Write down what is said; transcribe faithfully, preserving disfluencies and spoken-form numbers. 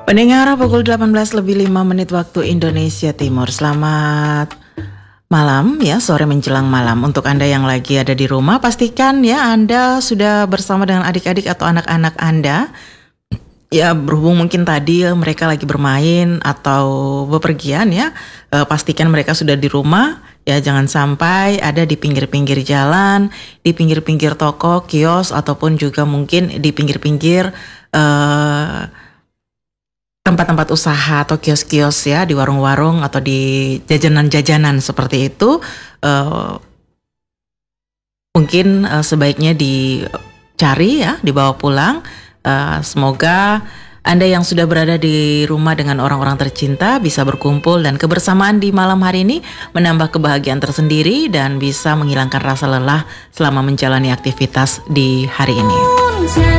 Pendengar, pukul delapan belas lebih lima menit waktu Indonesia Timur. Selamat malam ya, sore menjelang malam. Untuk Anda yang lagi ada di rumah, pastikan ya Anda sudah bersama dengan adik-adik atau anak-anak Anda. Ya, berhubung mungkin tadi ya, mereka lagi bermain atau bepergian ya, eh, pastikan mereka sudah di rumah. Ya, jangan sampai ada di pinggir-pinggir jalan, di pinggir-pinggir toko, kios, ataupun juga mungkin di pinggir-pinggir eh, tempat-tempat usaha atau kios-kios ya, di warung-warung atau di jajanan-jajanan seperti itu. eh, Mungkin eh, sebaiknya dicari ya, dibawa pulang. Uh, semoga Anda yang sudah berada di rumah dengan orang-orang tercinta bisa berkumpul dan kebersamaan di malam hari ini menambah kebahagiaan tersendiri dan bisa menghilangkan rasa lelah selama menjalani aktivitas di hari ini.